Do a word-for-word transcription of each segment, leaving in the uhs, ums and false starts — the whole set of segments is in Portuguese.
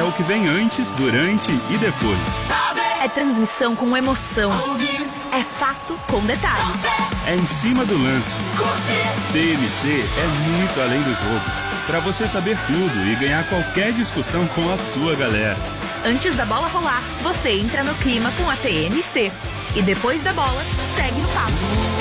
o que vem antes, durante e depois. É transmissão com emoção. É fato com detalhes. É em cima do lance. T M C é muito além do jogo. Para você saber tudo e ganhar qualquer discussão com a sua galera. Antes da bola rolar, você entra no clima com a T M C. E depois da bola, segue no papo.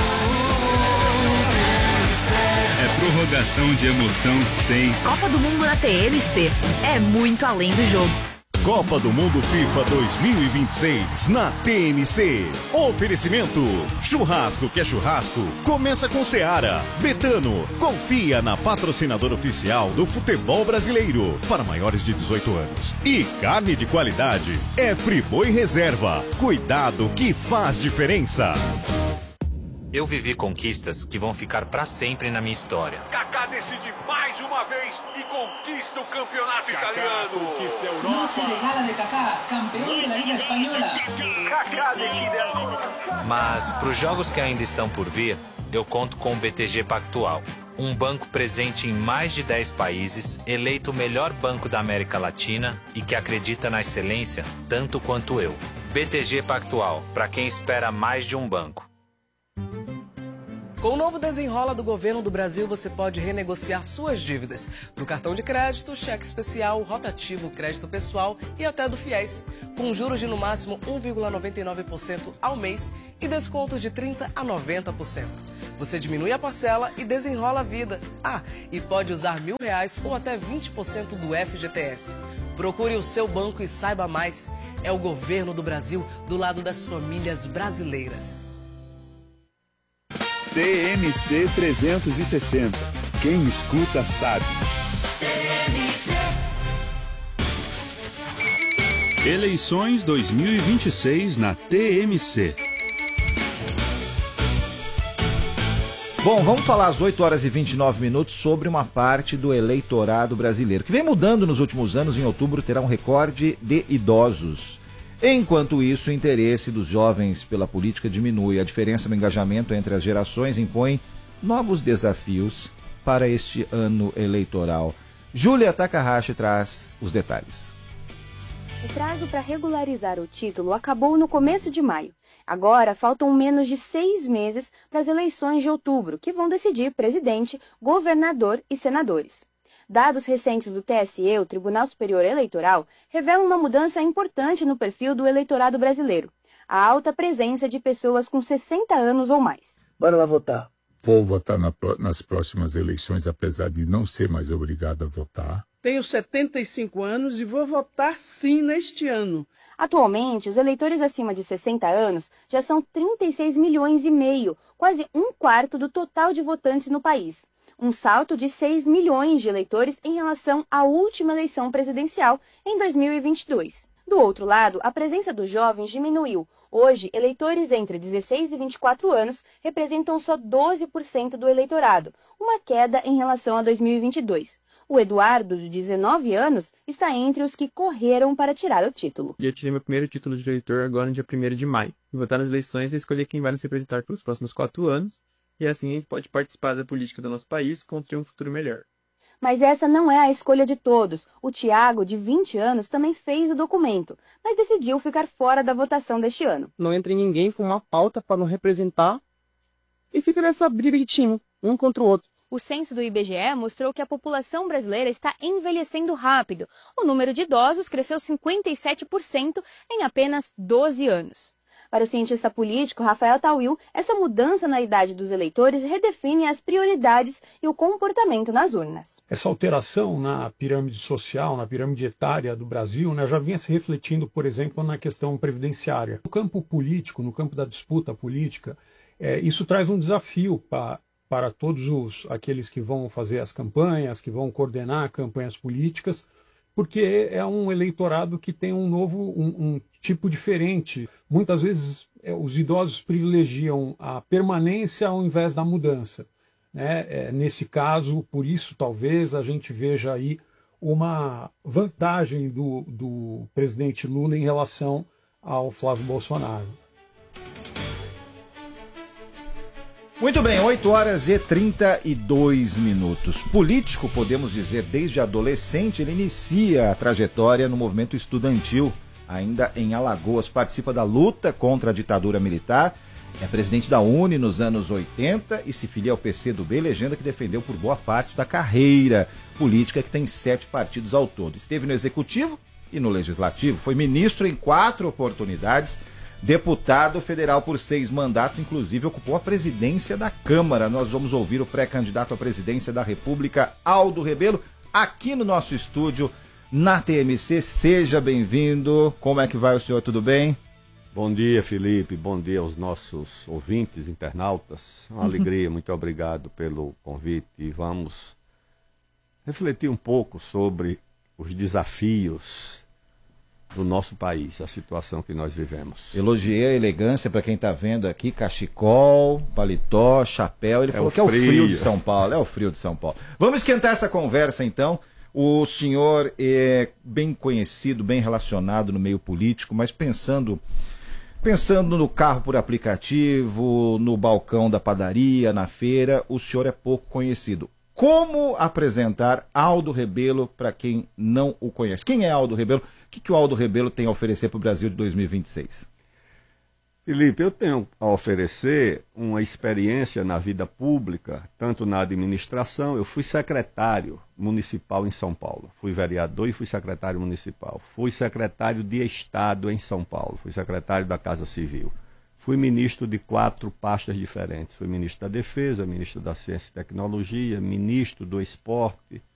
É prorrogação de emoção sempre. Copa do Mundo na T M C. É muito além do jogo. Copa do Mundo FIFA dois mil e vinte e seis na T M C. Oferecimento: churrasco que é churrasco, começa com Seara. Betano, confia na patrocinadora oficial do futebol brasileiro para maiores de dezoito anos. E carne de qualidade é Friboi Reserva. Cuidado que faz diferença. Eu vivi conquistas que vão ficar para sempre na minha história. Kaká decide mais uma vez e conquista o campeonato Kaká italiano. Noche de gala de Kaká, campeão da Liga Espanhola. Kaká decide a... Mas para os jogos que ainda estão por vir, eu conto com o B T G Pactual, um banco presente em mais de dez países, eleito o melhor banco da América Latina e que acredita na excelência tanto quanto eu. B T G Pactual, para quem espera mais de um banco. Com o novo Desenrola do Governo do Brasil, você pode renegociar suas dívidas do cartão de crédito, cheque especial, rotativo, crédito pessoal e até do FIES, com juros de no máximo um vírgula noventa e nove por cento ao mês e descontos de trinta por cento a noventa por cento. Você diminui a parcela e desenrola a vida. Ah, e pode usar mil reais ou até vinte por cento do F G T S. Procure o seu banco e saiba mais. É o Governo do Brasil do lado das famílias brasileiras. T M C trezentos e sessenta. Quem escuta sabe. Eleições dois mil e vinte e seis na T M C. Bom, vamos falar às oito horas e vinte e nove minutos sobre uma parte do eleitorado brasileiro, que vem mudando nos últimos anos. Em outubro terá um recorde de idosos. Enquanto isso, o interesse dos jovens pela política diminui. A diferença no engajamento entre as gerações impõe novos desafios para este ano eleitoral. Júlia Takahashi traz os detalhes. O prazo para regularizar o título acabou no começo de maio. Agora, faltam menos de seis meses para as eleições de outubro, que vão decidir presidente, governador e senadores. Dados recentes do T S E, o Tribunal Superior Eleitoral, revelam uma mudança importante no perfil do eleitorado brasileiro. A alta presença de pessoas com sessenta anos ou mais. Bora lá votar. Vou votar na, nas próximas eleições, apesar de não ser mais obrigado a votar. Tenho setenta e cinco anos e vou votar sim neste ano. Atualmente, os eleitores acima de sessenta anos já são trinta e seis milhões e meio, quase um quarto do total de votantes no país. Um salto de seis milhões de eleitores em relação à última eleição presidencial em dois mil e vinte e dois. Do outro lado, a presença dos jovens diminuiu. Hoje, eleitores entre dezesseis e vinte e quatro anos representam só doze por cento do eleitorado, uma queda em relação a dois mil e vinte e dois. O Eduardo, de dezenove anos, está entre os que correram para tirar o título. Eu tirei meu primeiro título de eleitor agora no dia primeiro de maio. E votar nas eleições é escolher quem vai nos representar pelos próximos quatro anos. E assim a gente pode participar da política do nosso país e construir um futuro melhor. Mas essa não é a escolha de todos. O Tiago, de vinte anos, também fez o documento, mas decidiu ficar fora da votação deste ano. Não entra em ninguém com uma pauta para não representar e fica nessa briga de time, um contra o outro. O censo do I B G E mostrou que a população brasileira está envelhecendo rápido. O número de idosos cresceu cinquenta e sete por cento em apenas doze anos. Para o cientista político Rafael Tawil, essa mudança na idade dos eleitores redefine as prioridades e o comportamento nas urnas. Essa alteração na pirâmide social, na pirâmide etária do Brasil, né, já vinha se refletindo, por exemplo, na questão previdenciária. No campo político, no campo da disputa política, é, isso traz um desafio para, para todos os, aqueles que vão fazer as campanhas, que vão coordenar campanhas políticas, porque é um eleitorado que tem um novo, um, um tipo diferente. Muitas vezes é, os idosos privilegiam a permanência ao invés da mudança, né? É, nesse caso, por isso, talvez a gente veja aí uma vantagem do, do presidente Lula em relação ao Flávio Bolsonaro. Muito bem, oito horas e trinta e dois minutos. Político, podemos dizer, desde adolescente, ele inicia a trajetória no movimento estudantil, ainda em Alagoas. Participa da luta contra a ditadura militar, é presidente da UNE nos anos oitenta e se filia ao P C do B, legenda que defendeu por boa parte da carreira política, que tem sete partidos ao todo. Esteve no Executivo e no Legislativo, foi ministro em quatro oportunidades, deputado federal por seis mandatos, inclusive ocupou a presidência da Câmara. Nós vamos ouvir o pré-candidato à presidência da República, Aldo Rebelo, aqui no nosso estúdio, na T M C. Seja bem-vindo. Como é que vai o senhor? Tudo bem? Bom dia, Felipe. Bom dia aos nossos ouvintes, internautas. Uma alegria, muito obrigado pelo convite. E vamos refletir um pouco sobre os desafios do nosso país, a situação que nós vivemos. Elogiei a elegância para quem está vendo aqui, cachecol, paletó, chapéu. Ele é falou que é o frio de São Paulo, é o frio de São Paulo. Vamos esquentar essa conversa então. O senhor é bem conhecido, bem relacionado no meio político, mas pensando, pensando no carro por aplicativo, no balcão da padaria, na feira, o senhor é pouco conhecido. Como apresentar Aldo Rebelo para quem não o conhece? Quem é Aldo Rebelo? O que, que o Aldo Rebelo tem a oferecer para o Brasil de dois mil e vinte e seis? Felipe, eu tenho a oferecer uma experiência na vida pública, tanto na administração. Eu fui secretário municipal em São Paulo, fui vereador e fui secretário municipal. Fui secretário de Estado em São Paulo, fui secretário da Casa Civil. Fui ministro de quatro pastas diferentes. Fui ministro da Defesa, ministro da Ciência e Tecnologia, ministro do Esporte,